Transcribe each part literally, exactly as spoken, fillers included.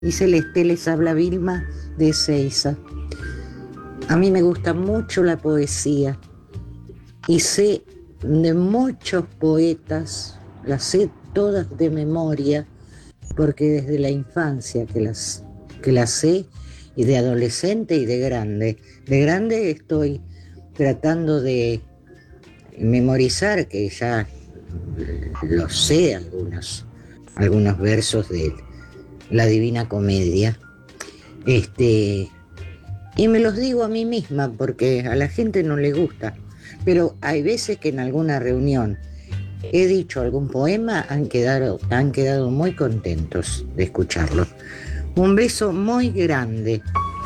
Y Celeste, les habla Vilma de Ezeiza. A mí me gusta mucho la poesía y sé de muchos poetas, las sé todas de memoria, porque desde la infancia que las, que las sé, y de adolescente y de grande. De grande estoy tratando de memorizar, que ya lo sé, algunos, algunos versos de la Divina Comedia. Este, y me los digo a mí misma porque a la gente no le gusta. Pero hay veces que en alguna reunión he dicho algún poema, han quedado, han quedado muy contentos de escucharlo. Un beso muy grande.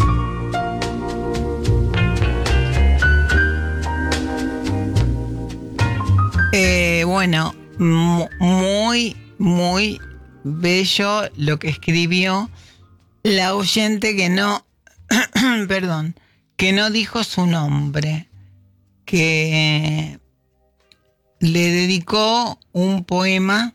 Eh, bueno, mu- muy, muy bello lo que escribió la oyente que no, perdón, que no dijo su nombre, que le dedicó un poema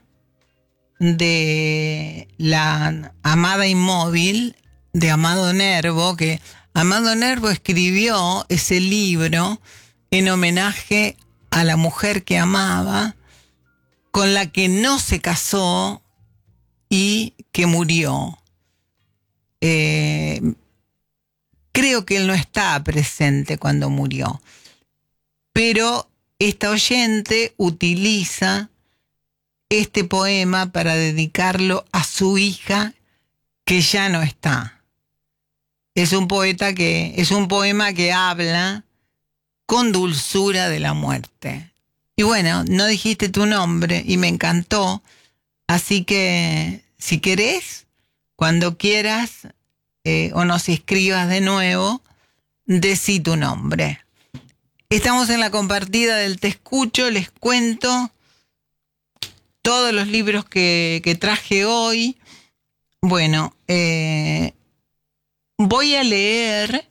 de la Amada Inmóvil de Amado Nervo, que Amado Nervo escribió ese libro en homenaje a la mujer que amaba, con la que no se casó y que murió. Eh, creo que él no estaba presente cuando murió, pero esta oyente utiliza este poema para dedicarlo a su hija que ya no está. Es un poeta que, es un poema que habla con dulzura de la muerte. Y bueno, no dijiste tu nombre y me encantó, así que si querés, cuando quieras eh, o nos escribas de nuevo, decí tu nombre. Estamos en la compartida del Te Escucho, les cuento todos los libros que, que traje hoy. Bueno, eh, voy a leer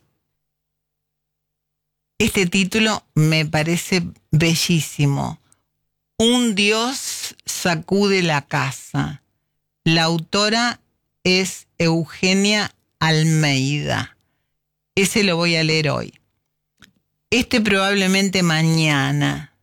este título, me parece bellísimo. Un dios sacude la casa. La autora es Eugenia Almeida. Ese lo voy a leer hoy. Este probablemente mañana.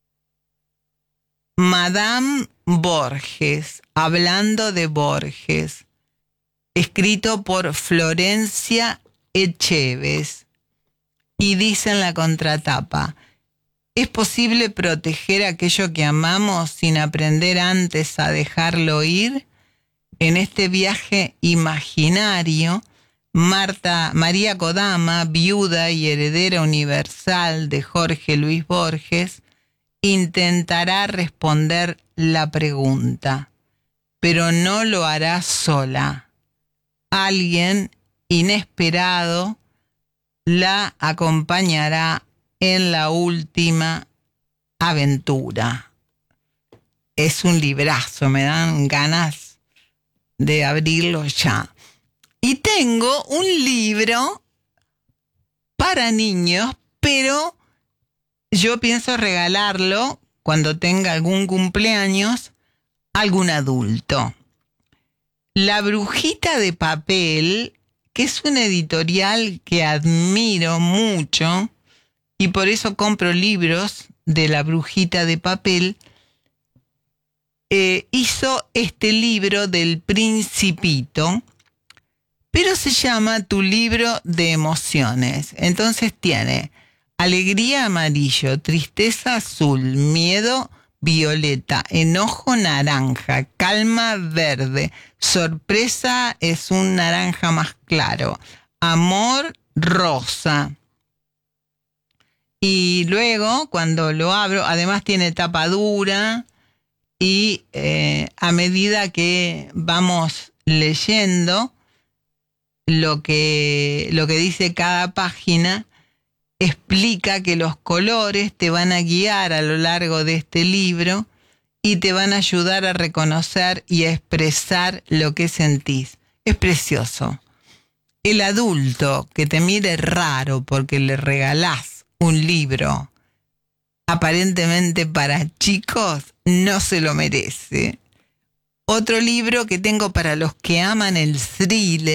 Madame Borges, hablando de Borges, escrito por Florencia Echeves, y dice en la contratapa: ¿es posible proteger aquello que amamos sin aprender antes a dejarlo ir? En este viaje imaginario, Marta María Kodama, viuda y heredera universal de Jorge Luis Borges, intentará responder la pregunta, pero no lo hará sola. Alguien inesperado la acompañará en la última aventura. Es un librazo, me dan ganas de abrirlo ya. Y tengo un libro para niños, pero yo pienso regalarlo cuando tenga algún cumpleaños a algún adulto. La Brujita de Papel, que es una editorial que admiro mucho y por eso compro libros de La Brujita de Papel, eh, hizo este libro del Principito, pero se llama Tu libro de emociones. Entonces tiene alegría amarillo, tristeza azul, miedo violeta, enojo naranja, calma verde, sorpresa es un naranja más claro, amor rosa. Y luego cuando lo abro, además tiene tapa dura y eh, a medida que vamos leyendo lo que, lo que dice cada página, explica que los colores te van a guiar a lo largo de este libro y te van a ayudar a reconocer y a expresar lo que sentís. Es precioso. El adulto que te mire raro porque le regalás un libro aparentemente para chicos no se lo merece. Otro libro que tengo para los que aman el thriller